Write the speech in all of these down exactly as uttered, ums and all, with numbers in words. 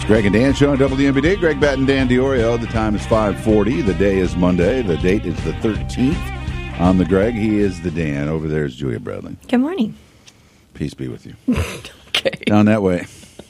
It's Greg and Dan show on W M B D. Greg Batten, Dan DiOrio. The time is five forty. The day is Monday. The date is the thirteenth. I'm the Greg. He is the Dan. Over there is Julia Bradley. Good morning. Peace be with you. Okay. Down that way.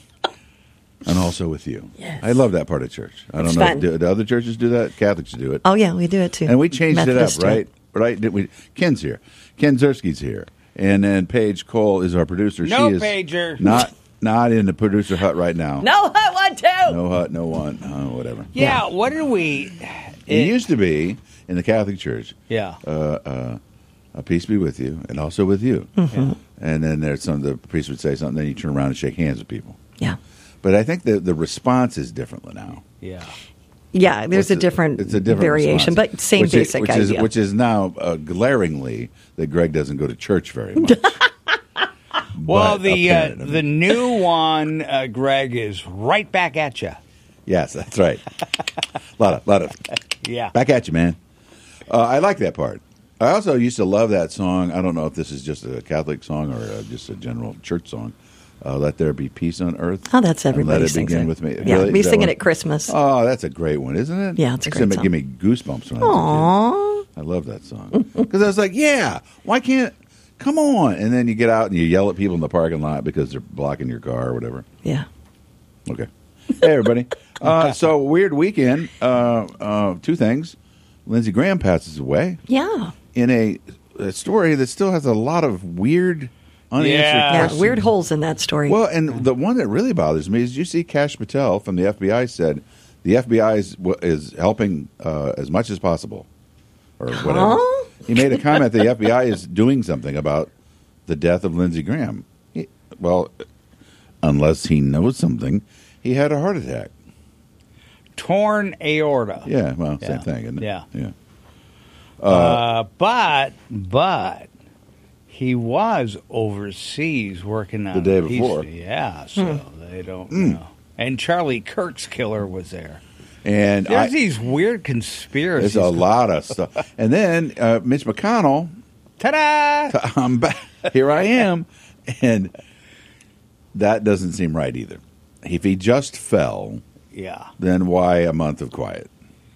And also with you. Yes. I love that part of church. I It's don't know. fun. Do, do other churches do that? Catholics do it. Oh, yeah, we do it too. And we changed Methodist it up, right? Right? Did we? Ken's here. Ken Zerski's here. And then Paige Cole is our producer. No she is pager. Not, not in the producer hut right now. No hut one, two. No hut, no one. Oh, whatever. Yeah, what are we? It, it used to be in the Catholic Church. Yeah. Uh, uh, a peace be with you, and also with you. Mm-hmm. Yeah. And then there's some. The priest would say something, then you turn around and shake hands with people. Yeah. But I think the the response is different now. Yeah. Yeah, there's a What's different, it's a different variation, response. but same which basic is, which idea. Is, which is now uh, glaringly that Greg doesn't go to church very much. Well, But the uh, apparently- the new one, uh, Greg, is right back at you. Yes, that's right. A lot of, lot of, Yeah. back at you, man. Uh, I like that part. I also used to love that song. I don't know if this is just a Catholic song or uh, just a general church song. Uh, Let there be peace on earth. Oh, that's And everybody Let it sings begin it. with me. Yeah, Really? we Is that sing it one? at Christmas. Oh, that's a great one, isn't it? Yeah, it's a Makes great it song. give me goosebumps when I was a Aww. kid. I love that song because I was like, yeah, why can't? Come on! And then you get out and you yell at people in the parking lot because they're blocking your car or whatever. Yeah. Okay. Hey, everybody. uh, so, weird weekend. Uh, uh, two things. Lindsey Graham passes away Yeah. in a, a story that still has a lot of weird, unanswered Yeah. Yeah, questions. weird holes in that story. Well, and the one that really bothers me is you see Kash Patel from the F B I said the F B I is, is helping uh, as much as possible or whatever. Huh? He made a comment that the F B I is doing something about the death of Lindsey Graham. He, well, unless he knows something, he had a heart attack. Torn aorta. Yeah, well, Yeah. same thing, isn't it? Yeah. Yeah. Uh, but, but, he was overseas working on The day he's- before. Yeah, so they don't know. And Charlie Kirk's killer was there. And There's I, these weird conspiracies. there's a lot of stuff. And then uh, Mitch McConnell, Ta-da! I'm back. Here I am. And that doesn't seem right either. If he just fell, Yeah. then why a month of quiet?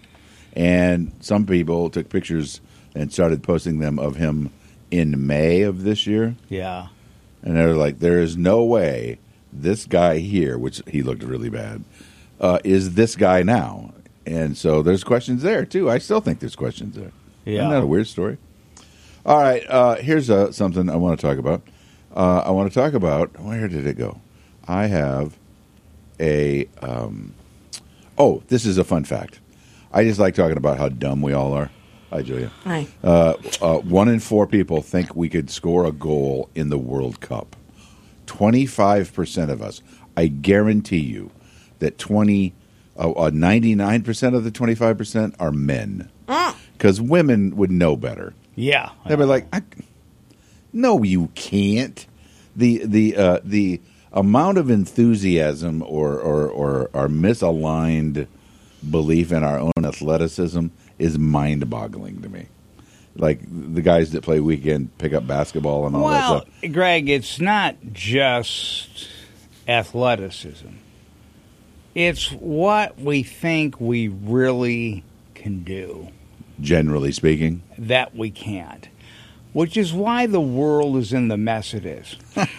And some people took pictures and started posting them of him in May of this year. Yeah. And they were like, there is no way this guy here, which he looked really bad, uh, is this guy now. And so there's questions there, too. I still think there's questions there. Yeah. Isn't that a weird story? All right, uh, here's uh, something I want to talk about. Uh, I want to talk about, where did it go? I have a, um, oh, this is a fun fact. I just like talking about how dumb we all are. Hi, Julia. Hi. Uh, uh, one in four people think we could score a goal in the World Cup. twenty-five percent of us. I guarantee you that twenty, uh, uh, ninety-nine percent of the twenty-five percent are men. Because women would know better. Yeah. They'd be like, I, no, you can't. The the uh, the amount of enthusiasm or, or, or our misaligned belief in our own athleticism is mind-boggling to me. Like the guys that play weekend pickup basketball and all Well, that stuff. Greg, it's not just athleticism. It's what we think we really can do Generally speaking, that we can't, which is why the world is in the mess it is.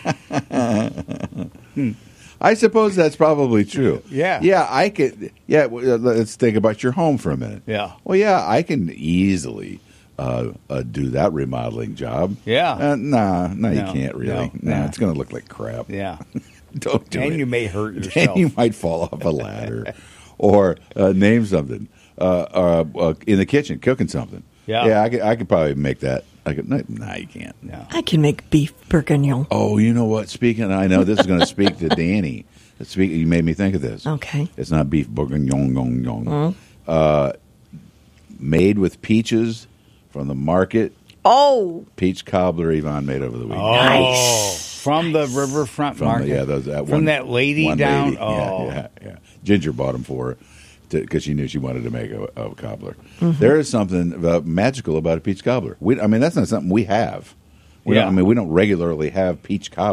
I suppose that's probably true. Yeah. yeah. I could. Yeah, w- uh, let's think about your home for a minute. Yeah. Well, yeah, I can easily uh, uh, do that remodeling job. Yeah. Uh, nah, no, you No, can't really. no, nah, no. it's going to look like crap. Yeah. Don't do And it. you may hurt And yourself. you might fall off a ladder, or uh, name something uh, uh, uh, in the kitchen, cooking something. Yeah. yeah, I could, I could probably make that. I could. No, nah, you can't. No. I can make beef bourguignon. Oh, you know what? Speaking, I know this is going to speak to Danny. Speak, you made me think of this. Okay. It's not beef bourguignon, yong, yong. Mm. Uh, made with peaches from the market. Oh, Peach cobbler Yvonne made over the weekend. Oh, Nice. from the riverfront From market. the, yeah, those, that from one, that lady one down. lady. Oh, Yeah, yeah, yeah. Ginger bought them for her because she knew she wanted to make a, a cobbler. Mm-hmm. There is something about, magical about a peach cobbler. We, I mean, that's not something we have. We Yeah. don't, I mean, we don't regularly have peach cobbler.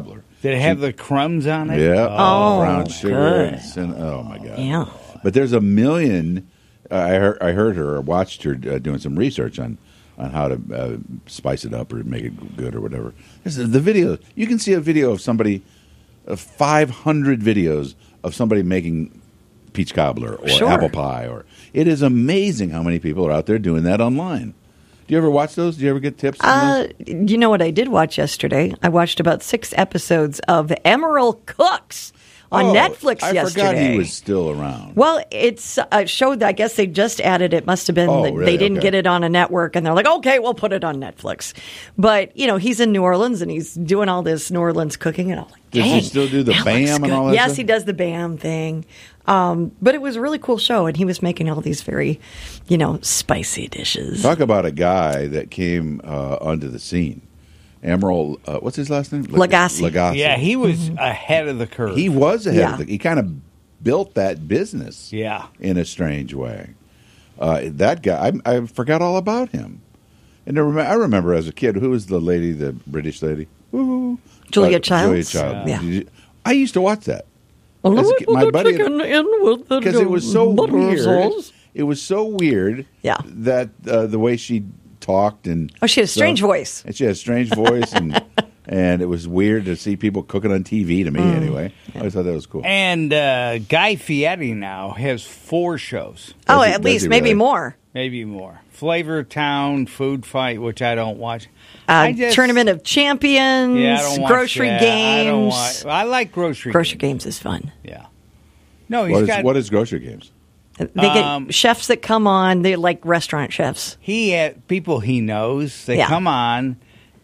Did it have the crumbs on it? Yeah, Oh, brown sugar. good. And cin- oh my god. Yeah. But there's a million. Uh, I heard, I heard her or watched her uh, doing some research on, on how to uh, spice it up or make it good or whatever. This is the video. You can see a video of somebody, uh, five hundred videos of somebody making peach cobbler or Sure. apple pie. Or it is amazing how many people are out there doing that online. Do you ever watch those? Do you ever get tips? on Uh, those? you know what I did watch yesterday? I watched about six episodes of Emerald Cooks on Oh, Netflix I yesterday. forgot he was still around. Well, it's a show that I guess they just added. It must have been Oh, that really? they didn't Okay. get it on a network, and they're like, okay, we'll put it on Netflix. But you know, he's in New Orleans and he's doing all this New Orleans cooking, and I'm like, Does he dang, still do the that BAM looks and good. all that Yes, stuff? he does the BAM thing. Um, but it was a really cool show, and he was making all these very, you know, spicy dishes. Talk about a guy that came uh, onto the scene. Emerald, uh, what's his last name? Lagasse. Lagasse. Yeah, he was ahead of the curve. He was ahead Yeah. of the. He kind of built that business. Yeah. In a strange way. Uh, that guy, I, I forgot all about him. And I remember, I remember as a kid, who was the lady, the British lady? Woo. Julia Uh, Childs? Julia Childs. Yeah. Did you- I used to watch that. A As a little kid, my bit buddy- chicken in with the Because it was so butter weird. sauce. It was so weird. Yeah. That uh, the way she talked and Oh, she had a strange so- voice. And she had a strange voice, and and it was weird to see people cooking on T V. To me, Mm. anyway, I always thought that was cool. And uh, Guy Fieri now has four shows, Oh, Does he- at does least he maybe really? more. maybe more. Flavor Town, Food Fight, which I don't watch. Uh, I just- Tournament of Champions, yeah, I don't watch Grocery that. Games. I, don't watch, I like Grocery Grocery Games. Games is fun. Yeah. No, he's What is, got. what is grocery games? They get Um, chefs that come on. They're like restaurant chefs. he had people he knows. They Yeah. come on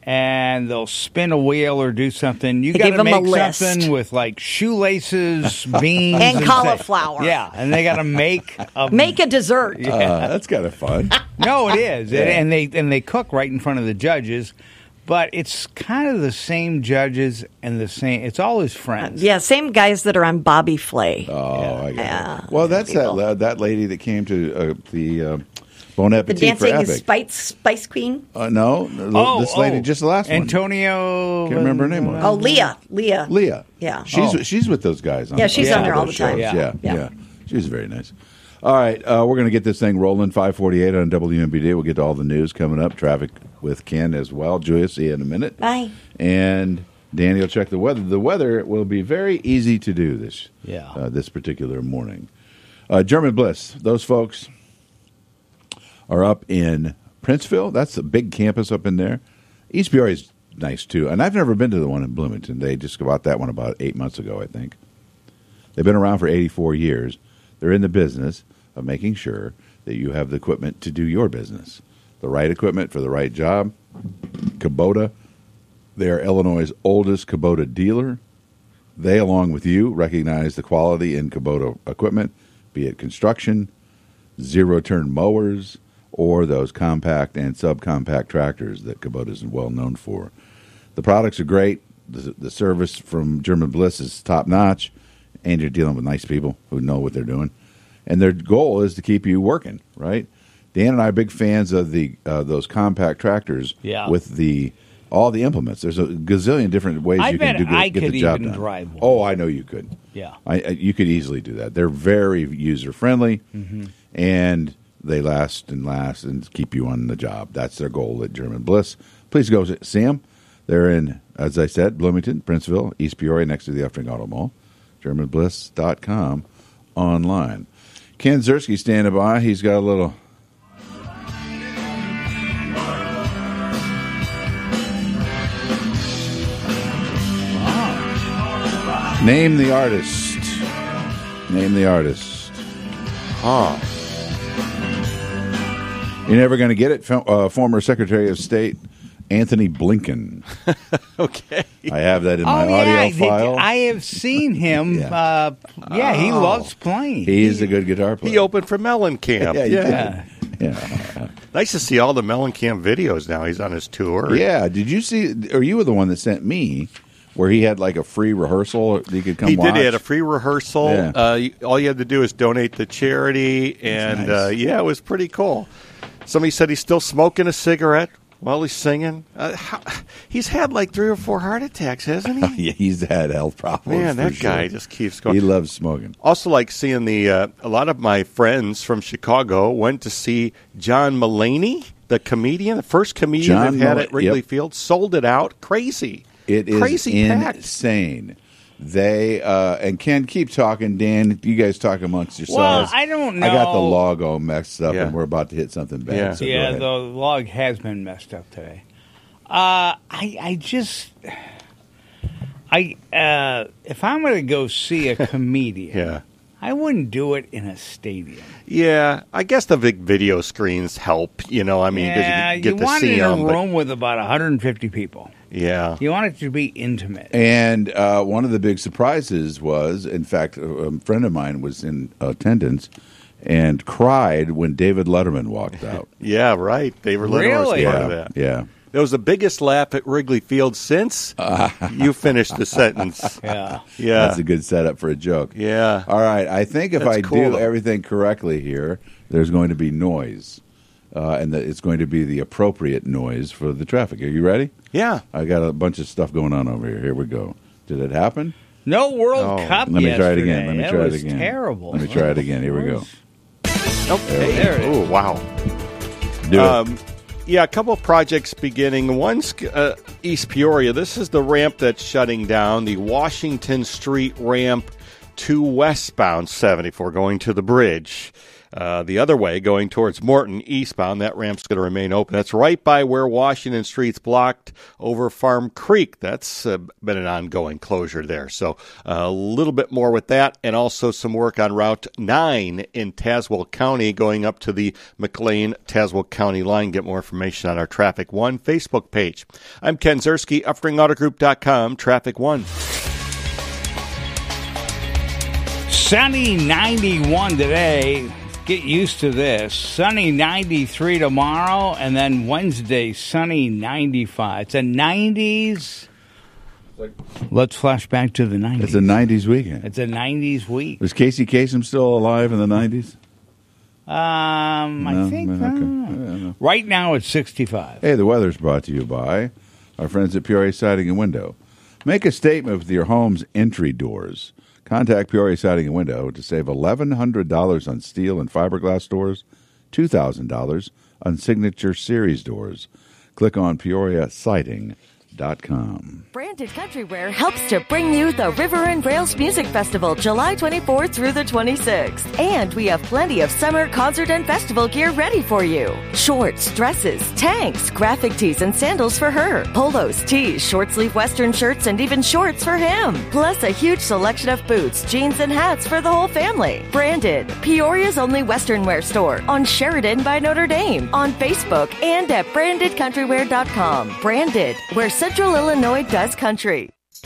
and they'll spin a wheel or do something. You They got give to 'em a make list. something with like shoelaces, beans, And say- cauliflower. Yeah, and they got to make a Make a dessert. Uh, that's kind of fun. No, it is, Yeah. and they and they cook right in front of the judges. But it's kind of the same judges and the same. It's all his friends. Yeah, same guys that are on Bobby Flay. Oh, I got Yeah. it. Well, that's that People. uh, that lady that came to uh, the uh, Bon the Appetit for dancing Epic. Spice Spice Queen. Uh, no, the- Oh, this lady, oh, just the last one. Antonio. Can't remember her name was. Oh, Leah. Leah. Leah. Yeah. she's Oh. she's with those guys. On, Yeah, she's on on there those all the time. shows. Yeah. Yeah, yeah, Yeah. She's very nice. All right, uh, we're going to get this thing rolling. five forty-eight on W M B D. We'll get to all the news coming up. Traffic with Ken as well. Julia, see you in a minute. Bye. And Danny will check the weather. The weather will be very easy to do this. Yeah. Uh, this particular morning. Uh, German Bliss. Those folks are up in Princeville. That's a big campus up in there. East Peoria is nice too, and I've never been to the one in Bloomington. They just bought that one about eight months ago, I think. They've been around for eighty-four years. They're in the business of making sure that you have the equipment to do your business, the right equipment for the right job. Kubota, they are Illinois' oldest Kubota dealer. They, along with you, recognize the quality in Kubota equipment, be it construction, zero-turn mowers, or those compact and subcompact tractors that Kubota is well known for. The products are great. The, the service from German Bliss is top-notch, and you're dealing with nice people who know what they're doing. And their goal is to keep you working, right? Dan and I are big fans of the uh, those compact tractors Yeah. with the all the implements. There's a gazillion different ways I you can bet do I get could the job even done. drive one. Oh, I know you could. Yeah. I, I, you could easily do that. They're very user friendly, Mm-hmm. and they last and last and keep you on the job. That's their goal at German Bliss. Please go see them. They're in, as I said, Bloomington, Princeville, East Peoria, next to the Effring Auto Mall. german bliss dot com online. Ken Ziersky standing by. He's got a little. Name the artist. Name the artist. Huh. You're never going to get it. Fo- Uh, former Secretary of State Anthony Blinken. Okay. I have that in my Oh yeah, audio I, did- file. I have seen him. Yeah. uh, yeah, he Oh. loves playing. He's a good guitar player. He opened for Mellencamp. Yeah, he yeah. did. Yeah. Nice to see all the Mellencamp videos now. He's on his tour. Yeah. Did you see? Or you were the one that sent me where he had like a free rehearsal that you could come He watch? did. He had a free rehearsal. Yeah. Uh, you- all you had to do is donate to charity, and nice. uh, yeah, it was pretty cool. Somebody said he's still smoking a cigarette While he's singing, uh, how, he's had like three or four heart attacks, hasn't he? Yeah, he's had health problems. Man, that for guy sure. just keeps going. He loves smoking. Also, like seeing the uh, a lot of my friends from Chicago went to see John Mulaney, the comedian, the first comedian John they've had Mul- at Wrigley yep. Field, sold it out. Crazy. It is Crazy packed. insane. They uh, and Ken, keep talking. Dan, you guys talk amongst Well, yourselves. I don't I got the know. log all messed up, Yeah. and we're about to hit something bad. Yeah. So go yeah, ahead. the log has been messed up today. Uh, I I just I uh, if I'm going to go see a comedian, Yeah. I wouldn't do it in a stadium. Yeah, I guess the big video screens help. You know, I mean, 'cause yeah, you get to want see it in a them. but- room with about one hundred fifty people. Yeah. You want it to be intimate. And uh, one of the big surprises was, in fact, a, a friend of mine was in attendance and cried when David Letterman walked out. Yeah, right. They were Letterman was Really? part yeah, of that. yeah. That was the biggest laugh at Wrigley Field since you finished the sentence. Yeah. Yeah. That's a good setup for a joke. Yeah. All right. I think if That's I cool, do though. everything correctly here, there's going to be noise. Uh, and the, it's going to be the appropriate noise for the traffic. Are you ready? Yeah. I got a bunch of stuff going on over here. Here we go. Did it happen? No World Oh. Cup Let me yesterday. try it again. Let me that try was it again. terrible. Let me try it again. Here we go. Okay. There it is. Oh, wow. Do it. Um, yeah, a couple of projects beginning. One's uh, East Peoria. This is the ramp that's shutting down, the Washington Street ramp to westbound seventy-four, going to the bridge. Uh, the other way, going towards Morton, eastbound, that ramp's going to remain open. That's right by where Washington Street's blocked over Farm Creek. That's uh, been an ongoing closure there. So uh, a little bit more with that, and also some work on Route nine in Tazewell County, going up to the McLean-Tazewell County line. Get more information on our Traffic One Facebook page. I'm Ken Zerski, Uppring Auto Group dot com, Traffic One. Sunny ninety-one today. Get used to this. Sunny ninety-three tomorrow, and then Wednesday, sunny ninety-five. It's a nineties. Let's flash back to the nineties. It's a nineties weekend. It's a nineties week. Was Casey Kasem still alive in the nineties? Um, I No? think Okay. uh, Yeah, no. right now it's sixty-five. Hey, the weather's brought to you by our friends at Peoria Siding and Window. Make a statement with your home's entry doors. Contact Peoria Siding and Window to save eleven hundred dollars on steel and fiberglass doors, two thousand dollars on Signature Series doors. Click on Peoria Siding dot com. Branded Country Wear helps to bring you the River and Rails Music Festival July twenty-fourth through the twenty-sixth. And we have plenty of summer concert and festival gear ready for you. Shorts, dresses, tanks, graphic tees and sandals for her, polos, tees, short sleeve western shirts, and even shorts for him. Plus a huge selection of boots, jeans, and hats for the whole family. Branded, Peoria's only western wear store on Sheridan by Notre Dame, on Facebook, and at branded country wear dot com. Branded, where Central Illinois does country.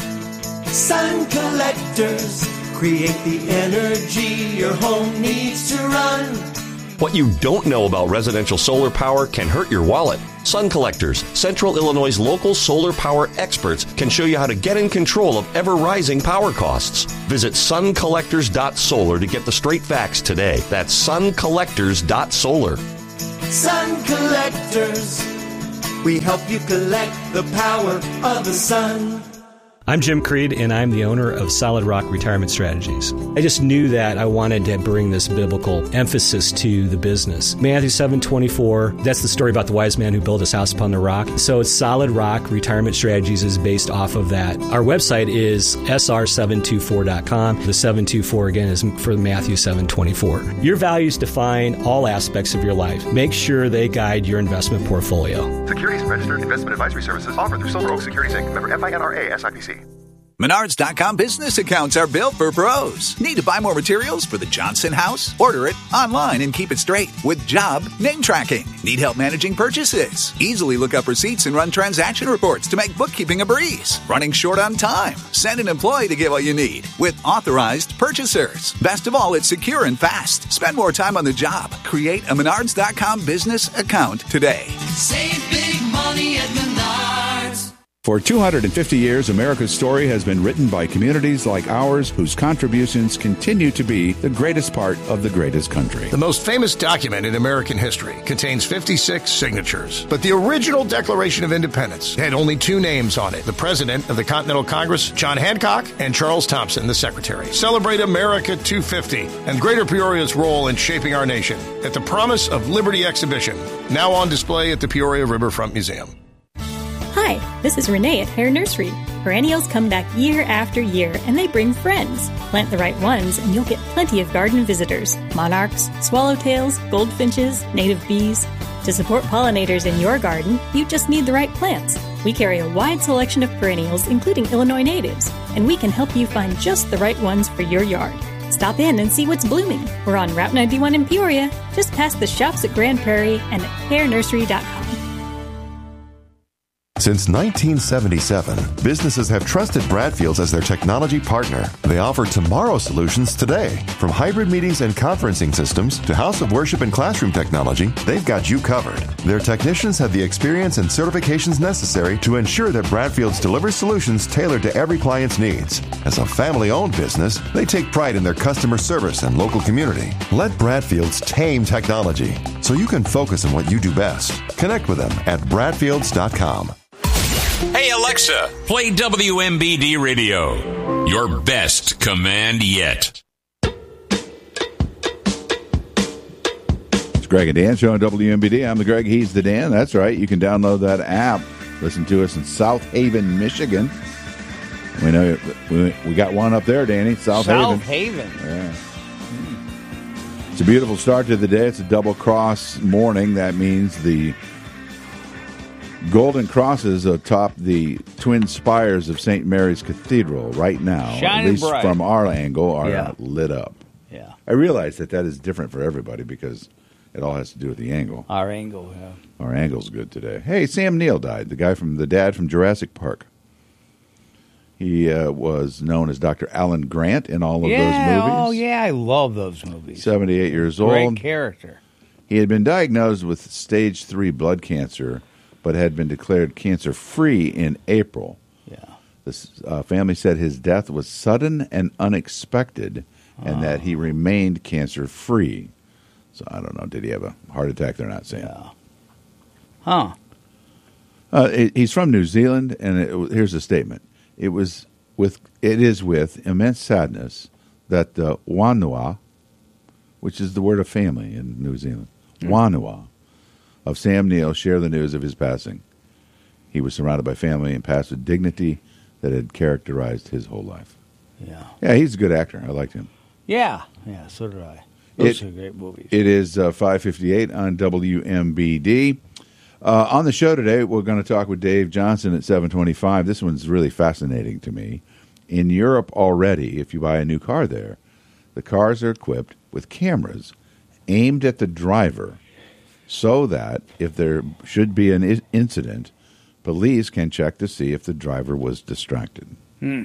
Sun collectors create the energy your home needs to run. What you don't know about residential solar power can hurt your wallet. Sun Collectors, Central Illinois' local solar power experts, can show you how to get in control of ever-rising power costs. Visit sun collectors dot solar to get the straight facts today. That's sun collectors dot solar. Sun collectors, we help you collect the power of the sun. I'm Jim Creed, and I'm the owner of Solid Rock Retirement Strategies. I just knew that I wanted to bring this biblical emphasis to the business. Matthew seven twenty-four, that's the story about the wise man who built his house upon the rock. So Solid Rock Retirement Strategies is based off of that. Our website is S R seven two four dot com. The seven two four, again, is for Matthew seven twenty-four. Your values define all aspects of your life. Make sure they guide your investment portfolio. Securities registered investment advisory services offered through Silver Oak Securities Incorporated. Member F I N R A S I P C. Menards dot com business accounts are built for pros. Need to buy more materials for the Johnson house? Order it online and keep it straight with Job Name Tracking. Need help managing purchases? Easily look up receipts and run transaction reports to make bookkeeping a breeze. Running short on time? Send an employee to get what you need with authorized purchasers. Best of all, it's secure and fast. Spend more time on the job. Create a Menards dot com business account today. Save big money at Menards. For two hundred fifty years, America's story has been written by communities like ours whose contributions continue to be the greatest part of the greatest country. The most famous document in American history contains fifty-six signatures. But the original Declaration of Independence had only two names on it. The President of the Continental Congress, John Hancock, and Charles Thompson, the Secretary. Celebrate America two fifty and Greater Peoria's role in shaping our nation at the Promise of Liberty exhibition, now on display at the Peoria Riverfront Museum. Hi, this is Renee at Hare Nursery. Perennials come back year after year, and they bring friends. Plant the right ones, and you'll get plenty of garden visitors. Monarchs, swallowtails, goldfinches, native bees. To support pollinators in your garden, you just need the right plants. We carry a wide selection of perennials, including Illinois natives, and we can help you find just the right ones for your yard. Stop in and see what's blooming. We're on Route ninety-one in Peoria, just past the shops at Grand Prairie and at hare nursery dot com. Since nineteen seventy-seven, businesses have trusted Bradfields as their technology partner. They offer tomorrow solutions today. From hybrid meetings and conferencing systems to house of worship and classroom technology, they've got you covered. Their technicians have the experience and certifications necessary to ensure that Bradfields delivers solutions tailored to every client's needs. As a family-owned business, they take pride in their customer service and local community. Let Bradfields tame technology so you can focus on what you do best. Connect with them at bradfields dot com. Hey Alexa, play W M B D Radio. Your best command yet. It's Greg and Dan show on W M B D. I'm the Greg, he's the Dan. That's right. You can download that app. Listen to us in South Haven, Michigan. We know we, we got one up there, Danny. South, South Haven. Haven. Yeah. It's a beautiful start to the day. It's a double cross morning. That means the golden crosses atop the twin spires of Saint Mary's Cathedral right now, Shining at least bright. from our angle, are Yeah. lit up. Yeah. I realize that that is different for everybody because it all has to do with the angle. Our angle, yeah. Our angle's good today. Hey, Sam Neill died, the guy from the dad from Jurassic Park. He uh, was known as Doctor Alan Grant in all of yeah, those movies. Oh, yeah, I love those movies. seventy-eight years Great old. character. He had been diagnosed with stage three blood cancer, but had been declared cancer-free in April. Yeah. The uh, family said his death was sudden and unexpected, and Oh. that he remained cancer-free. So I don't know. Did he have a heart attack? They're not saying. Yeah. Huh. Uh, it, he's from New Zealand, and it, here's a statement. It was with. It is with immense sadness that the Wānua, which is the word of family in New Zealand, mm. Wānua, of Sam Neill share the news of his passing. He was surrounded by family and passed with dignity that had characterized his whole life. Yeah. Yeah, he's a good actor. I liked him. Yeah. Yeah, so did I. Those It- are great movies. It is uh, five fifty-eight on W M B D. Uh, on the show today, we're going to talk with Dave Johnson at seven twenty-five. This one's really fascinating to me. In Europe already, if you buy a new car there, the cars are equipped with cameras aimed at the driver so that if there should be an I- incident, police can check to see if the driver was distracted. Hmm.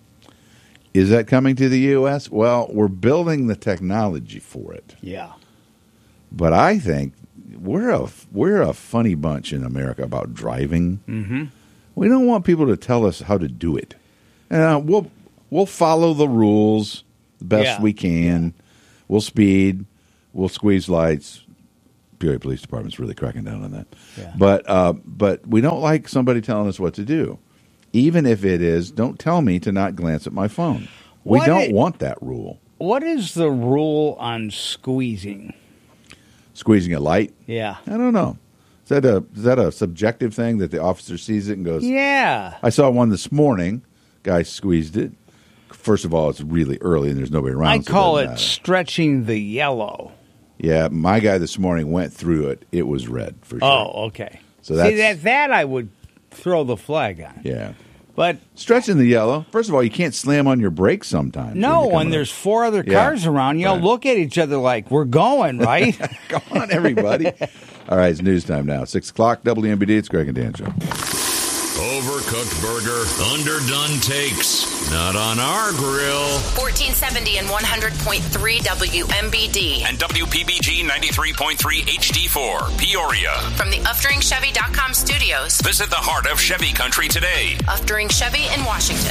Is that coming to the U S? Well, we're building the technology for it. Yeah. But I think we're a we're a funny bunch in America about driving. Mm-hmm. We don't want people to tell us how to do it. Uh, we'll we'll follow the rules the best Yeah. we can. We'll speed. We'll squeeze lights. Peoria Police Department's really cracking down on that. Yeah. But uh, but we don't like somebody telling us what to do. Even if it is, don't tell me to not glance at my phone. We What don't i- want that rule. What is the rule on squeezing? Squeezing a light? Yeah. I don't know. Is that a is that a subjective thing that the officer sees it and goes, Yeah. I saw one this morning. Guy squeezed it. First of all, it's really early and there's nobody around. I so call it doesn't matter. stretching the yellow. Yeah, my guy this morning went through it. It was red for sure. Oh, okay. So See, that's that, that I would throw the flag on. yeah. But Stretching the yellow. First of all, you can't slam on your brakes sometimes. no, when, when there's four other Yeah. cars around, you'll Right. look at each other like, we're going, right? Come on, everybody. All right, it's news time now. Six o'clock, W M B D. It's Greg and Dan Show. Overcooked burger, underdone takes. Not on our grill. fourteen seventy and one hundred point three W M B D. And W P B G ninety-three point three H D four, Peoria. From the Uftring Chevy dot com studios. Visit the heart of Chevy country today. Uftring Chevy in Washington.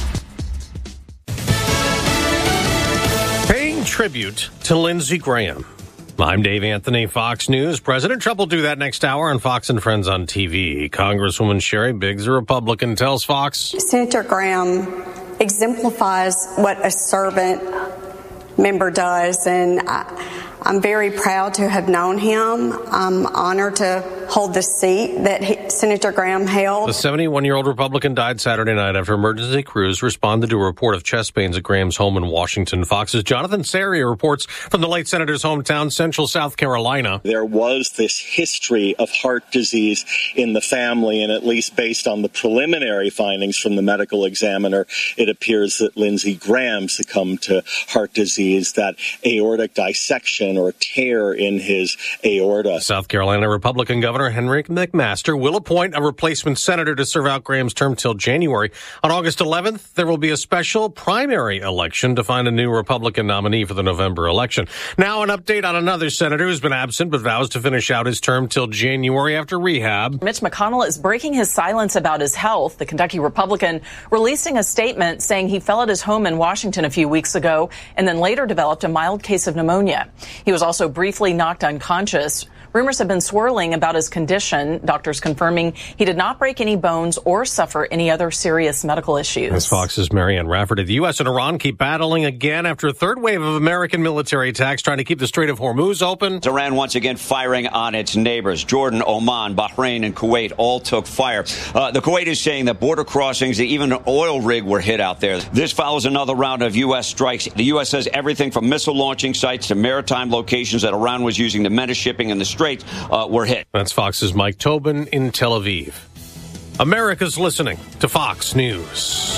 Paying tribute to Lindsey Graham. I'm Dave Anthony, Fox News. President Trump will do that next hour on Fox and Friends on T V. Congresswoman Sherry Biggs, a Republican, tells Fox. Senator Graham exemplifies what a servant member does, and I, I'm very proud to have known him. I'm honored to hold the seat that he, Senator Graham held. The seventy-one-year-old Republican died Saturday night after emergency crews responded to a report of chest pains at Graham's home in Washington. Fox's Jonathan Serrier reports from the late senator's hometown, Central South Carolina. There was this history of heart disease in the family, and at least based on the preliminary findings from the medical examiner, it appears that Lindsey Graham succumbed to heart disease, that aortic dissection or tear in his aorta. South Carolina Republican Governor Henry McMaster will appoint a replacement senator to serve out Graham's term till January. On August eleventh, there will be a special primary election to find a new Republican nominee for the November election. Now an update on another senator who's been absent but vows to finish out his term till January after rehab. Mitch McConnell is breaking his silence about his health. The Kentucky Republican releasing a statement saying he fell at his home in Washington a few weeks ago and then later developed a mild case of pneumonia. He was also briefly knocked unconscious. Rumors have been swirling about his condition, doctors confirming he did not break any bones or suffer any other serious medical issues. As Fox's Marianne Rafferty, the U S and Iran keep battling again after a third wave of American military attacks trying to keep the Strait of Hormuz open. Iran once again firing on its neighbors. Jordan, Oman, Bahrain, and Kuwait all took fire. Uh, the Kuwait is saying that border crossings, even an oil rig were hit out there. This follows another round of U S strikes. The U S says everything from missile launching sites to maritime locations that Iran was using to menace shipping in the Strait Uh, were hit. That's Fox's Mike Tobin in Tel Aviv. America's listening to Fox News.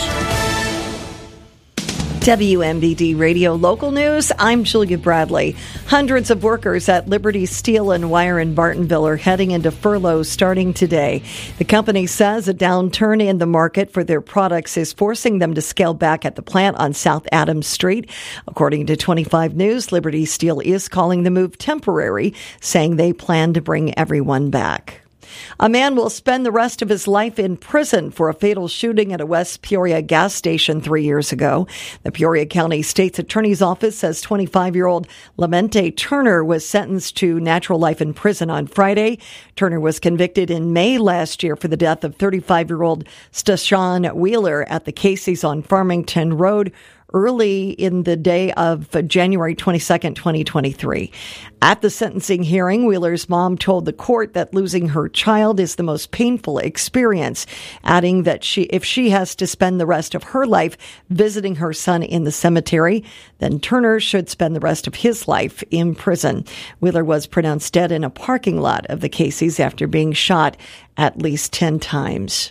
W M B D Radio Local News, I'm Julia Bradley. Hundreds of workers at Liberty Steel and Wire in Bartonville are heading into furlough starting today. The company says a downturn in the market for their products is forcing them to scale back at the plant on South Adams Street. According to twenty-five News, Liberty Steel is calling the move temporary, saying they plan to bring everyone back. A man will spend the rest of his life in prison for a fatal shooting at a West Peoria gas station three years ago. The Peoria County State's Attorney's Office says twenty-five-year-old Lamente Turner was sentenced to natural life in prison on Friday. Turner was convicted in May last year for the death of thirty-five-year-old Stashawn Wheeler at the Casey's on Farmington Road early in the day of January twenty-second, twenty twenty-three. At the sentencing hearing, Wheeler's mom told the court that losing her child is the most painful experience, adding that she, if she has to spend the rest of her life visiting her son in the cemetery, then Turner should spend the rest of his life in prison. Wheeler was pronounced dead in a parking lot of the Casey's after being shot at least ten times.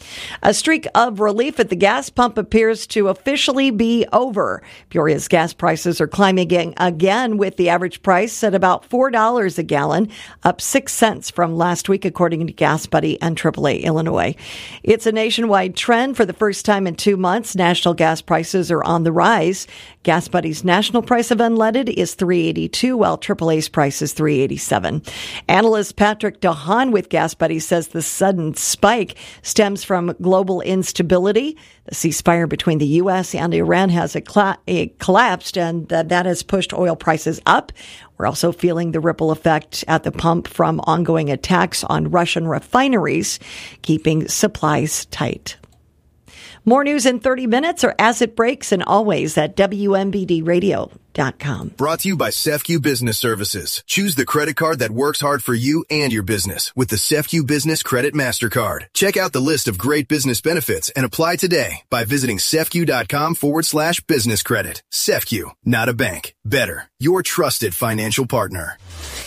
A streak of relief at the gas pump appears to officially be over. Peoria's gas prices are climbing again, with the average price at about four dollars a gallon, up six cents from last week, according to Gas Buddy and triple A Illinois. It's a nationwide trend. For the first time in two months, national gas prices are on the rise. Gas Buddy's national price of unleaded is three dollars and eighty-two cents, while triple A's price is three dollars and eighty-seven cents. Analyst Patrick DeHaan with Gas Buddy says the sudden spike stems from global instability. The ceasefire between the U S and Iran has a cla- a collapsed, and uh, that has pushed oil prices up. We're also feeling the ripple effect at the pump from ongoing attacks on Russian refineries, keeping supplies tight. More news in thirty minutes or as it breaks, and always at W M B D radio dot com. Brought to you by C E F C U Business Services. Choose the credit card that works hard for you and your business with the C E F C U Business Credit MasterCard. Check out the list of great business benefits and apply today by visiting cefcu.com forward slash business credit. C E F C U, not a bank. Better, your trusted financial partner.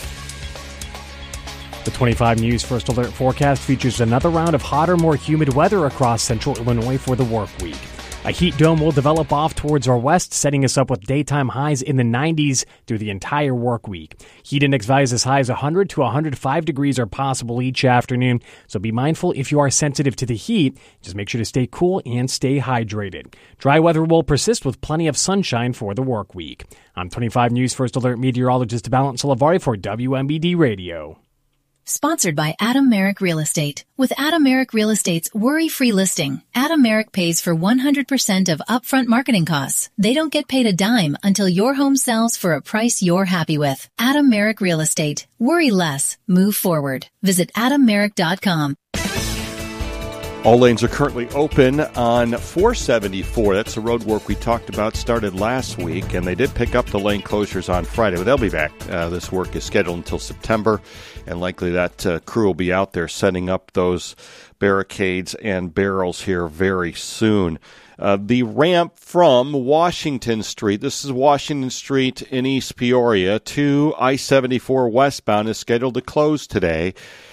The twenty-five News First Alert forecast features another round of hotter, more humid weather across central Illinois for the work week. A heat dome will develop off towards our west, setting us up with daytime highs in the nineties through the entire work week. Heat index values as high as one hundred to one hundred five degrees are possible each afternoon, so be mindful if you are sensitive to the heat. Just make sure to stay cool and stay hydrated. Dry weather will persist with plenty of sunshine for the work week. I'm twenty-five News First Alert meteorologist Valent Salavari for W M B D Radio. Sponsored by Adam Merrick Real Estate. With Adam Merrick Real Estate's worry-free listing, Adam Merrick pays for one hundred percent of upfront marketing costs. They don't get paid a dime until your home sells for a price you're happy with. Adam Merrick Real Estate. Worry less. Move forward. Visit adam merrick dot com. All lanes are currently open on four seventy-four. That's the road work we talked about, started last week, and they did pick up the lane closures on Friday, but they'll be back. Uh, this work is scheduled until September, and likely that uh, crew will be out there setting up those barricades and barrels here very soon. Uh, the ramp from Washington Street, this is Washington Street in East Peoria, to I seventy-four westbound is scheduled to close today.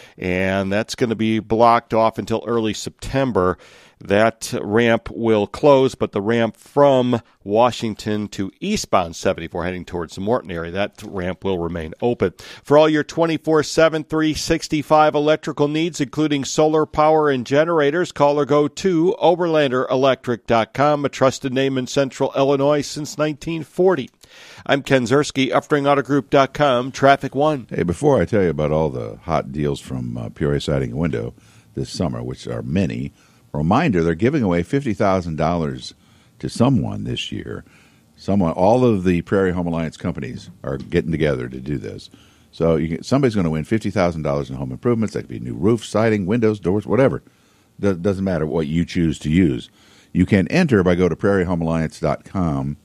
And that's going to be blocked off until early September. That ramp will close, but the ramp from Washington to eastbound seventy-four heading towards the Morton area, that ramp will remain open. For all your twenty-four seven, three sixty-five electrical needs, including solar power and generators, call or go to Oberlander Electric dot com, a trusted name in Central Illinois since nineteen forty. I'm Ken Zerski, Uftring Auto Group dot com, Traffic One. Hey, before I tell you about all the hot deals from uh, Peoria Siding and Window this summer, which are many, a reminder, they're giving away fifty thousand dollars to someone this year. Someone, all of the Prairie Home Alliance companies are getting together to do this. So you can, somebody's going to win fifty thousand dollars in home improvements. That could be new roof, siding, windows, doors, whatever. It doesn't matter what you choose to use. You can enter by go to Prairie Home Alliance dot com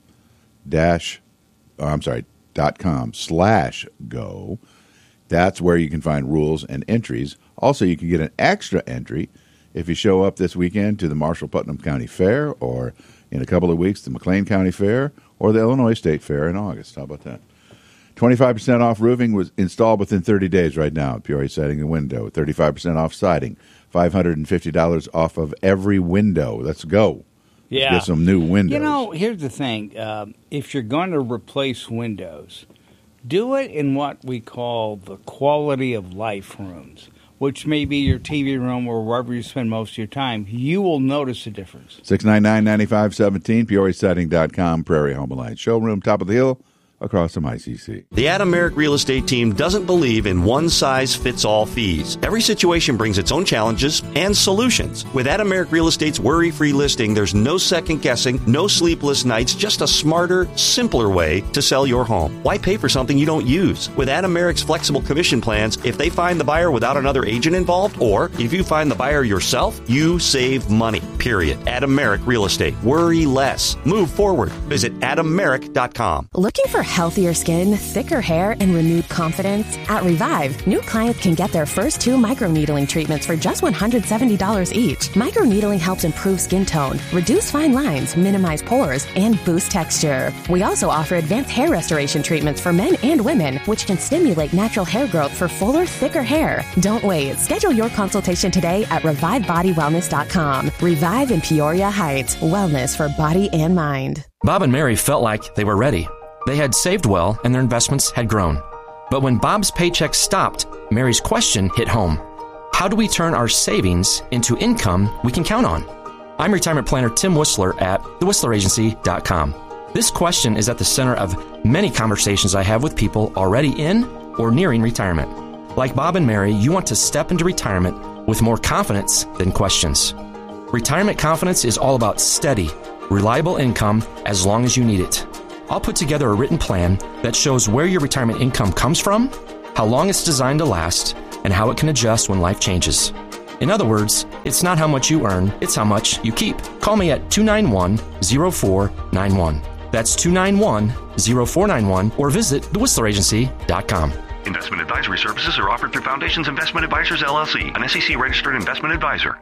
dash Oh, I'm sorry, dot com slash go. That's where you can find rules and entries. Also, you can get an extra entry if you show up this weekend to the Marshall Putnam County Fair, or in a couple of weeks, the McLean County Fair, or the Illinois State Fair in August. How about that? twenty-five percent off roofing was installed within thirty days right now at Peoria Siding and Window. thirty-five percent off siding. five hundred fifty dollars off of every window. Let's go. Yeah. Get some new windows. You know, here's the thing. Um, if you're going to replace windows, do it in what we call the quality of life rooms, which may be your T V room or wherever you spend most of your time. You will notice a difference. six nine nine, nine five one seven, Peoria Siding dot com, Prairie Home Alliance Showroom, top of the hill, across from I C C. The Adam Merrick Real Estate team doesn't believe in one-size-fits-all fees. Every situation brings its own challenges and solutions. With Adam Merrick Real Estate's worry-free listing, there's no second-guessing, no sleepless nights, just a smarter, simpler way to sell your home. Why pay for something you don't use? With Adam Merrick's flexible commission plans, if they find the buyer without another agent involved, or if you find the buyer yourself, you save money, period. Adam Merrick Real Estate. Worry less. Move forward. Visit adam merrick dot com. Looking for healthier skin, thicker hair, and renewed confidence? At Revive, new clients can get their first two microneedling treatments for just one hundred seventy dollars each. Microneedling helps improve skin tone, reduce fine lines, minimize pores, and boost texture. We also offer advanced hair restoration treatments for men and women, which can stimulate natural hair growth for fuller, thicker hair. Don't wait. Schedule your consultation today at revive body wellness dot com. Revive in Peoria Heights. Wellness for body and mind. Bob and Mary felt like they were ready. They had saved well, and their investments had grown. But when Bob's paycheck stopped, Mary's question hit home. How do we turn our savings into income we can count on? I'm retirement planner Tim Whistler at the whistler agency dot com. This question is at the center of many conversations I have with people already in or nearing retirement. Like Bob and Mary, you want to step into retirement with more confidence than questions. Retirement confidence is all about steady, reliable income as long as you need it. I'll put together a written plan that shows where your retirement income comes from, how long it's designed to last, and how it can adjust when life changes. In other words, it's not how much you earn, it's how much you keep. Call me at two nine one, zero four nine one. That's two nine one, zero four nine one, or visit the whistler agency dot com. Investment advisory services are offered through Foundations Investment Advisors, L L C, an S E C-registered investment advisor.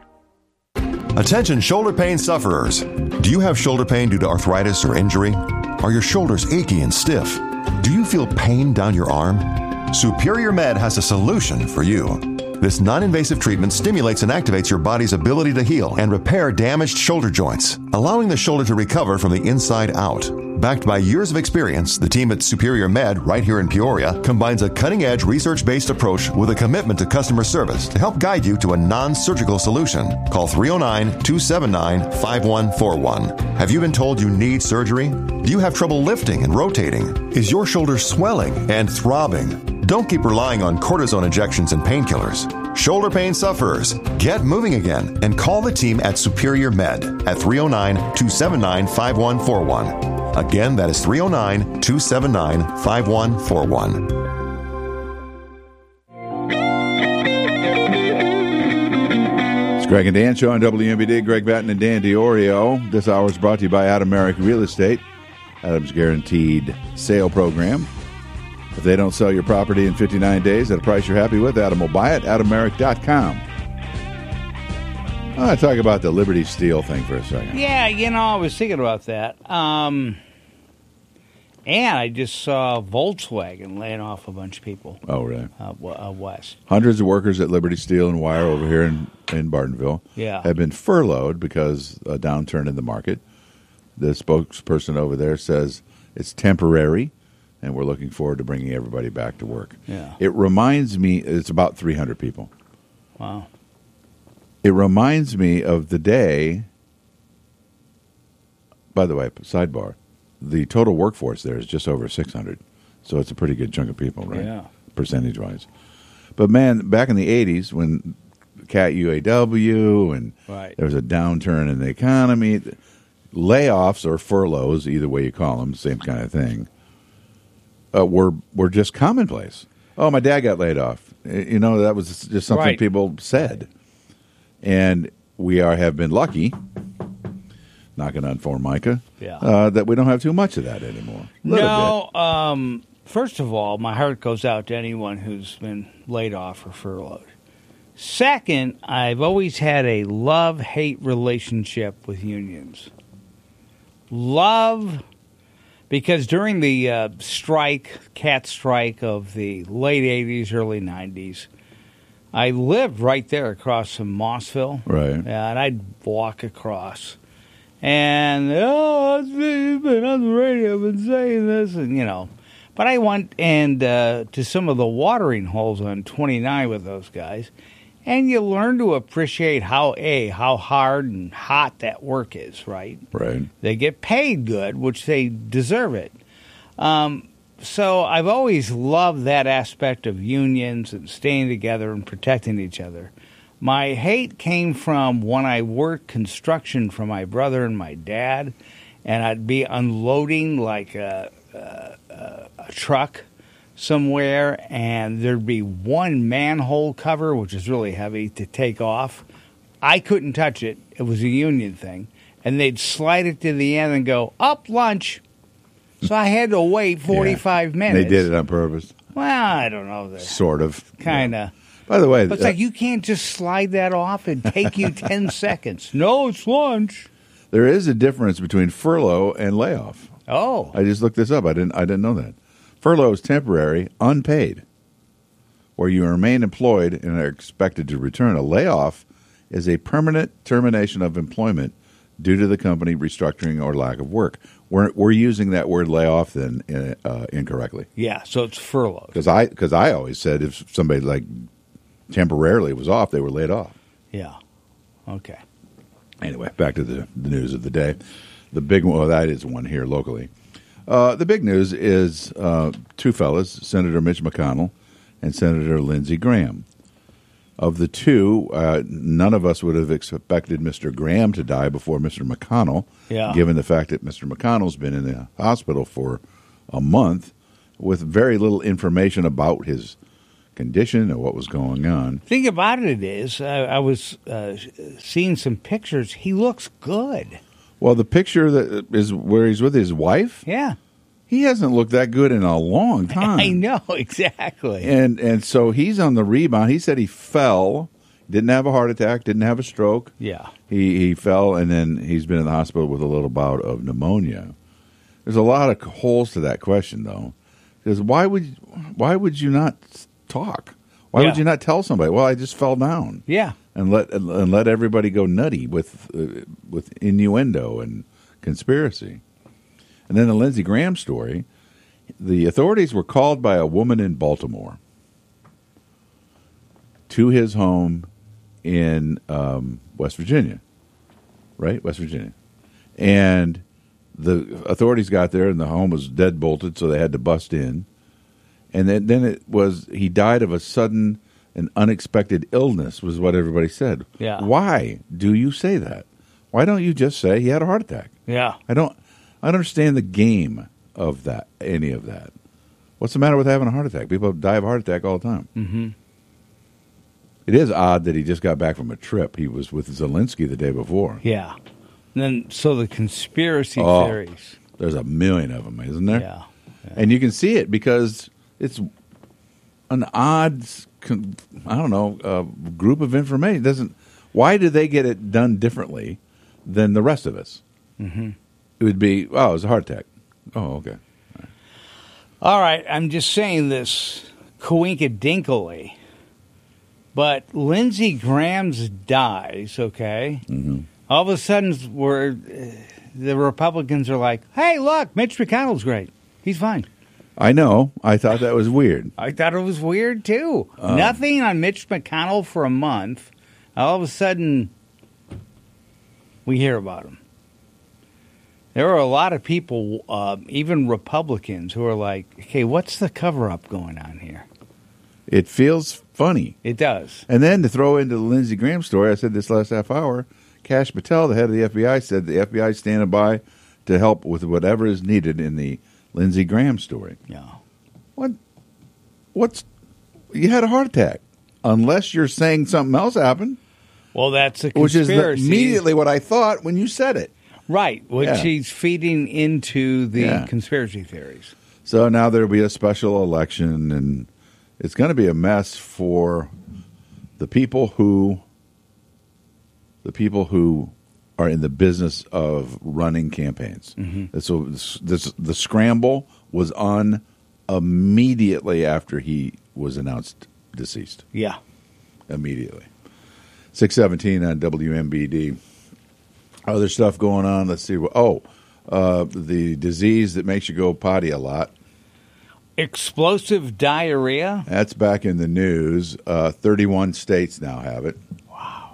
Attention shoulder pain sufferers. Do you have shoulder pain due to arthritis or injury? Are your shoulders achy and stiff? Do you feel pain down your arm? Superior Med has a solution for you. This non-invasive treatment stimulates and activates your body's ability to heal and repair damaged shoulder joints, allowing the shoulder to recover from the inside out. Backed by years of experience, the team at Superior Med, right here in Peoria, combines a cutting-edge research-based approach with a commitment to customer service to help guide you to a non-surgical solution. Call three oh nine, two seven nine, five one four one. Have you been told you need surgery? Do you have trouble lifting and rotating? Is your shoulder swelling and throbbing? Don't keep relying on cortisone injections and painkillers. Shoulder pain sufferers, get moving again and call the team at Superior Med at three oh nine, two seven nine, five one four one. Again, that is three oh nine, two seven nine, five one four one. It's Greg and Dan Show on W M B D. Greg Batten and Dan DiOrio. This hour is brought to you by Adam Merrick Real Estate, Adam's Guaranteed Sale Program. If they don't sell your property in fifty-nine days at a price you're happy with, Adam will buy it. Adam Merrick dot com. I want to talk about the Liberty Steel thing for a second. Yeah, you know, I was thinking about that. Um, and I just saw Volkswagen laying off a bunch of people. Oh, really? Uh, uh, west. Hundreds of workers at Liberty Steel and Wire over here in, in Bartonville yeah. have been furloughed because of a downturn in the market. The spokesperson over there says it's temporary, and we're looking forward to bringing everybody back to work. Yeah. It reminds me, it's about three hundred people. Wow. It reminds me of the day, by the way, sidebar, the total workforce there is just over six hundred. So it's a pretty good chunk of people, right? Yeah. Percentage-wise. But, man, back in the eighties when Cat U A W and right. there was a downturn in the economy, layoffs or furloughs, either way you call them, same kind of thing, uh, were, were just commonplace. Oh, my dad got laid off. You know, that was just something Right. people said. And we are have been lucky, knocking on Formica, Yeah. uh, that we don't have too much of that anymore. Little No, um, first of all, my heart goes out to anyone who's been laid off or furloughed. Second, I've always had a love-hate relationship with unions. Love, because during the uh, strike, cat strike of the late eighties, early nineties, I lived right there across from Mossville. Right. Yeah, and I'd walk across. And, oh, you've been on the radio, I've been saying this, and, you know. But I went and uh, to some of the watering holes on twenty-nine with those guys, and you learn to appreciate how, A, how hard and hot that work is, right? Right. They get paid good, which they deserve it. Um So I've always loved that aspect of unions and staying together and protecting each other. My hate came from when I worked construction for my brother and my dad, and I'd be unloading like a, a, a truck somewhere, and there'd be one manhole cover, which is really heavy, to take off. I couldn't touch it. It was a union thing. And they'd slide it to the end and go, up, lunch. So I had to wait forty-five Yeah. minutes. They did it on purpose. Well, I don't know. Sort of. Kind of. By the way, But it's uh, like you can't just slide that off and take you ten seconds. No, it's lunch. there is a difference between furlough and layoff. Oh. I just looked this up. I didn't. I didn't know that. Furlough is temporary, unpaid, where you remain employed and are expected to return. A layoff is a permanent termination of employment due to the company restructuring or lack of work. We're we're using that word layoff then uh, incorrectly. Yeah, so it's furlough. Because I because I always said if somebody like temporarily was off, they were laid off. Yeah. Okay. Anyway, back to the, the news of the day. The big one, well, that is one here locally. Uh, the big news is uh, two fellas, Senator Mitch McConnell and Senator Lindsey Graham. Of the two, uh, none of us would have expected Mister Graham to die before Mister McConnell, Yeah. given the fact that Mister McConnell's been in the hospital for a month with very little information about his condition or what was going on. Thing about it is, uh, I was uh, seeing some pictures. He looks good. Well, the picture that is where he's with his wife, Yeah. he hasn't looked that good in a long time. I know, exactly. And and so he's on the rebound. He said he fell, didn't have a heart attack, didn't have a stroke. Yeah. He he fell, and then he's been in the hospital with a little bout of pneumonia. There's a lot of holes to that question, though, because why would why would you not talk? Why Yeah. would you not tell somebody? Well, I just fell down. Yeah. And let and let everybody go nutty with uh, with innuendo and conspiracy. And then the Lindsey Graham story, the authorities were called by a woman in Baltimore to his home in um, West Virginia, right? West Virginia. And the authorities got there, and the home was dead bolted, so they had to bust in. And then, then it was he died of a sudden and unexpected illness, was what everybody said. Yeah. Why do you say that? Why don't you just say he had a heart attack? Yeah. I don't. I don't understand the game of that. Any of that. What's the matter with having a heart attack? People die of a heart attack all the time. Mm-hmm. It is odd that he just got back from a trip. He was with Zelensky the day before. Yeah. And then, so the conspiracy Oh, theories. There's a million of them, isn't there? Yeah. Yeah. And you can see it because it's an odd, con- I don't know, uh, group of information. It doesn't. Why do they get it done differently than the rest of us? Mm-hmm. It would be, oh, it was a heart attack. Oh, okay. All right, I'm just saying this coinkadinkly, but Lindsey Graham's dies, okay? Mm-hmm. All of a sudden, we're, uh, the Republicans are like, hey, look, Mitch McConnell's great. He's fine. I know. I thought that was weird. I thought it was weird, too. Um, Nothing on Mitch McConnell for a month. All of a sudden, we hear about him. There are a lot of people, uh, even Republicans, who are like, okay, what's the cover-up going on here? It feels funny. It does. And then to throw into the Lindsey Graham story, I said this last half hour, Kash Patel, the head of the F B I, said the F B I is standing by to help with whatever is needed in the Lindsey Graham story. Yeah. What? What's? You had a heart attack. Unless you're saying something else happened. Well, that's a Which is conspiracy. the, immediately what I thought when you said it. Right, which Yeah. he's feeding into the Yeah. conspiracy theories. So now there'll be a special election, and it's going to be a mess for the people who the people who are in the business of running campaigns. Mhm. So this, this, the scramble was on immediately after he was announced deceased. Yeah. Immediately. six seventeen on W M B D. Other stuff going on. Let's see. Oh, uh, the disease that makes you go potty a lot. Explosive diarrhea? That's back in the news. Uh, thirty-one states now have it. Wow.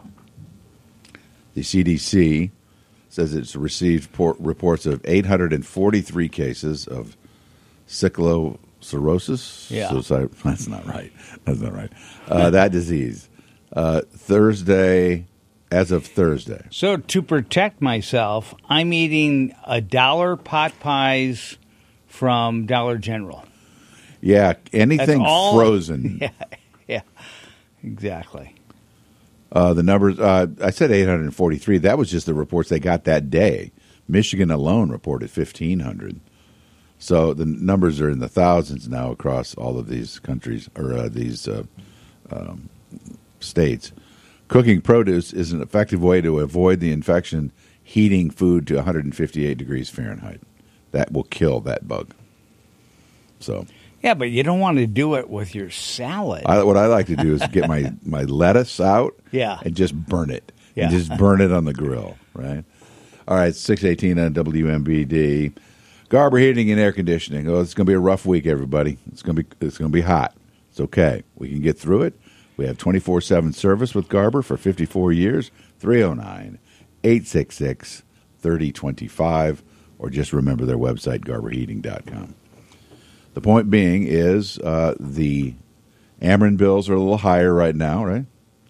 The C D C says it's received por- reports of eight hundred forty-three cases of cyclocirrhosis. Yeah. So, that's not right. That's not right. Uh, that disease. Uh, Thursday, as of Thursday. So to protect myself, I'm eating a dollar pot pies from Dollar General. Yeah, anything That's all- frozen. Yeah, yeah, exactly. Uh, the numbers, uh, I said eight hundred forty-three. That was just the reports they got that day. Michigan alone reported fifteen hundred. So the numbers are in the thousands now across all of these countries, or uh, these uh, um, states. Cooking produce is an effective way to avoid the infection, heating food to one hundred fifty-eight degrees Fahrenheit. That will kill that bug. So... Yeah, but you don't want to do it with your salad. I, what I like to do is get my, my lettuce out Yeah. and just burn it. Yeah. And just burn it on the grill, right? All right, six eighteen on W M B D. Garber Heating and Air Conditioning. Oh, it's going to be a rough week, everybody. It's going to be it's going to be hot. It's okay. We can get through it. We have twenty-four seven service with Garber for fifty-four years. three oh nine, eight six six, three oh two five. Or just remember their website, garber heating dot com. The point being is uh, the Ameren bills are a little higher right now, right?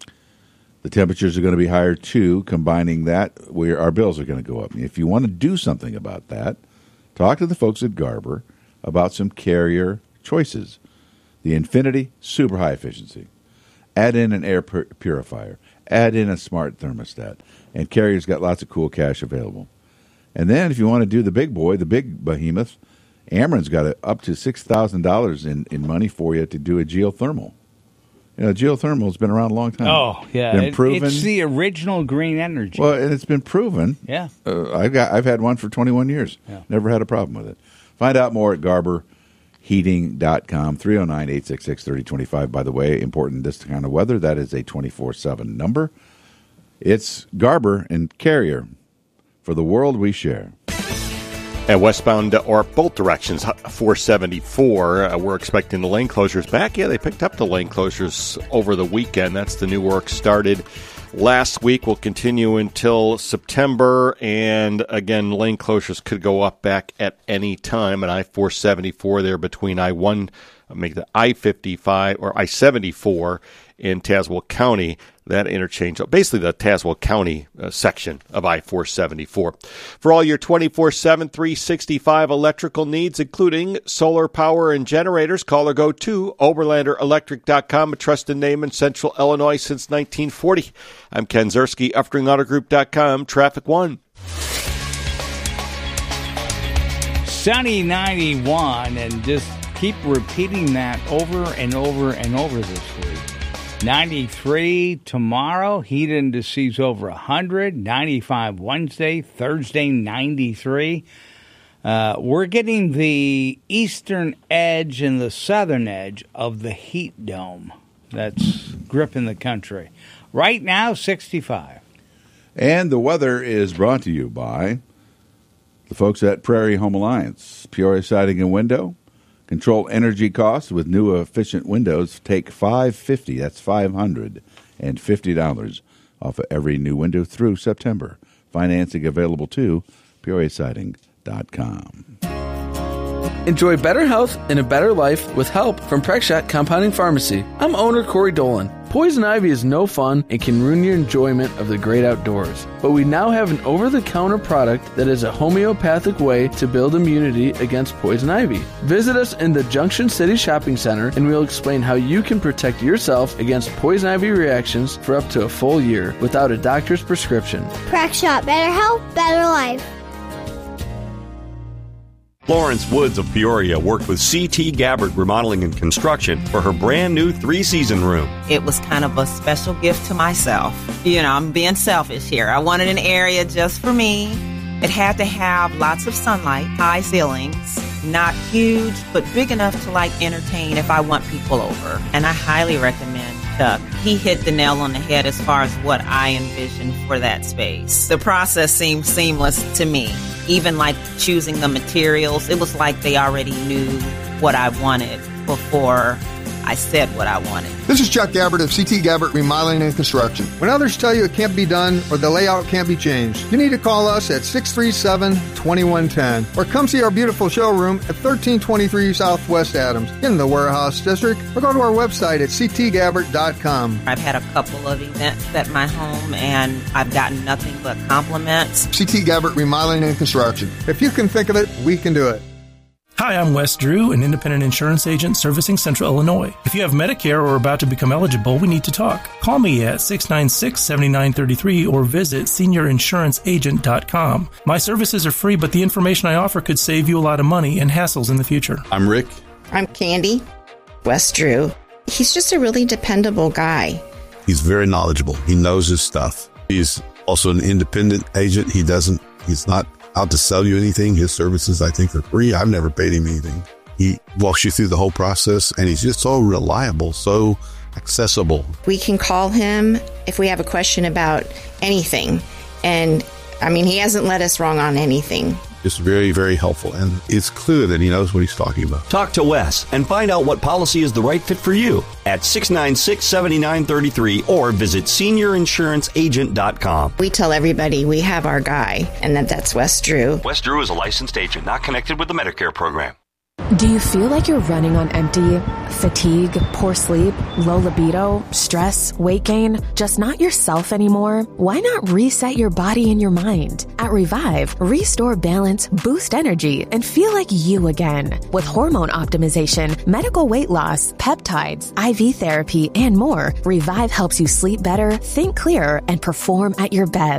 The temperatures are going to be higher too. Combining that, we our bills are going to go up. If you want to do something about that, talk to the folks at Garber about some carrier choices. The Infinity, super high efficiency. Add in an air pur- purifier. Add in a smart thermostat. And Carrier's got lots of cool cash available. And then if you want to do the big boy, the big behemoth, Ameren's got a, up to six thousand dollars in, in money for you to do a geothermal. You know, geothermal has been around a long time. Oh, yeah. Been It- proven. It's the original green energy. Well, and it's been proven. Yeah. Uh, I've got I've had one for twenty-one years. Yeah. Never had a problem with it. Find out more at garber heating dot com, three oh nine, eight six six, three oh two five. By the way, important this kind of weather, that is a twenty-four seven number. It's Garber and Carrier for the world we share. And westbound or both directions, four seventy-four, uh, we're expecting the lane closures back. Yeah, they picked up the lane closures over the weekend. That's the new work started last week. Will continue until September. And again, lane closures could go up back at any time. And I four seventy-four there between I one, make the I fifty-five or I seventy-four in Tazewell County. That interchange, basically the Tazewell County uh, section of I four seventy-four. For all your twenty-four seven, three sixty-five electrical needs, including solar power and generators, call or go to Oberlander Electric dot com, a trusted name in Central Illinois since nineteen forty. I'm Ken Zerski, Uftring Auto Group dot com, Traffic One. Sunny ninety-one, and just keep repeating that over and over and over this week. ninety-three tomorrow, heat indices over one hundred, ninety-five Wednesday, Thursday ninety-three. Uh, we're getting the eastern edge and the southern edge of the heat dome that's gripping the country. Right now, sixty-five. And the weather is brought to you by the folks at Prairie Home Alliance, Peoria Siding and Window. Control energy costs with new efficient windows. Take five hundred fifty dollars, that's five hundred fifty dollars off of every new window through September. Financing available too, Peoria Siding dot com. Enjoy better health and a better life with help from Prexshot Compounding Pharmacy. I'm owner Corey Dolan. Poison ivy is no fun and can ruin your enjoyment of the great outdoors. But we now have an over-the-counter product that is a homeopathic way to build immunity against poison ivy. Visit us in the Junction City Shopping Center and we'll explain how you can protect yourself against poison ivy reactions for up to a full year without a doctor's prescription. Prexshot, better health, better life. Florence Woods of Peoria worked with C T Gabbard Remodeling and Construction for her brand new three-season room. It was kind of a special gift to myself. You know, I'm being selfish here. I wanted an area just for me. It had to have lots of sunlight, high ceilings, not huge, but big enough to, like, entertain if I want people over. And I highly recommend Chuck. He hit the nail on the head as far as what I envisioned for that space. The process seemed seamless to me. Even like choosing the materials, it was like they already knew what I wanted before I said what I wanted. This is Chuck Gabbard of C T Gabbard Remodeling and Construction. When others tell you it can't be done or the layout can't be changed, you need to call us at six three seven, two one one zero or come see our beautiful showroom at thirteen twenty-three Southwest Adams in the Warehouse District, or go to our website at c t gabbard dot com. I've had a couple of events at my home and I've gotten nothing but compliments. C T Gabbard Remodeling and Construction. If you can think of it, we can do it. Hi, I'm Wes Drew, an independent insurance agent servicing Central Illinois. If you have Medicare or are about to become eligible, we need to talk. Call me at six nine six, seven nine three three or visit senior insurance agent dot com. My services are free, but the information I offer could save you a lot of money and hassles in the future. I'm Rick. I'm Candy. Wes Drew. He's just a really dependable guy. He's very knowledgeable. He knows his stuff. He's also an independent agent. He doesn't, he's not out to sell you anything. His services, I think, are free. I've never paid him anything. He walks you through the whole process, and he's just so reliable, so accessible. We can call him if we have a question about anything. And, I mean, he hasn't led us wrong on anything. Just very, very helpful. And it's clear that he knows what he's talking about. Talk to Wes and find out what policy is the right fit for you at six nine six, seven nine three three or visit senior insurance agent dot com. We tell everybody we have our guy, and that that's Wes Drew. Wes Drew is a licensed agent not connected with the Medicare program. Do you feel like you're running on empty? Fatigue, poor sleep, low libido, stress, weight gain, just not yourself anymore? Why not reset your body and your mind? At Revive, restore balance, boost energy, and feel like you again. With hormone optimization, medical weight loss, peptides, I V therapy, and more, Revive helps you sleep better, think clearer, and perform at your best.